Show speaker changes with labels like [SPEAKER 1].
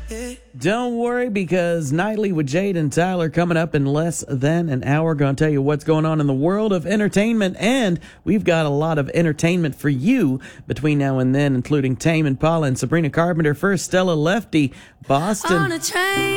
[SPEAKER 1] Don't worry, because Nightly with Jade and Tyler coming up in less than an hour. Going to tell you what's going on in the world of entertainment, and we've got a lot of entertainment for you between now and then, including Tame Impala and Sabrina Carpenter. First, Stella Lefty, Boston.
[SPEAKER 2] On a train.